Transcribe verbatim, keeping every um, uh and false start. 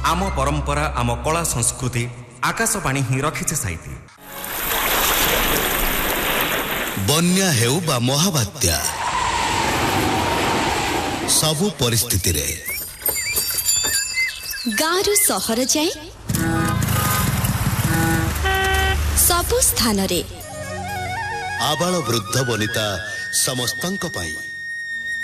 आम परंपरा आम कला संस्कृति आकाशवाणी ही रखिছে साइती। बन्या हेउ बा महाबात्या सबु परिस्थिति रे गारु सहर जाए सबु स्थान रे आबाल वृद्ध वनिता समस्तंक पाई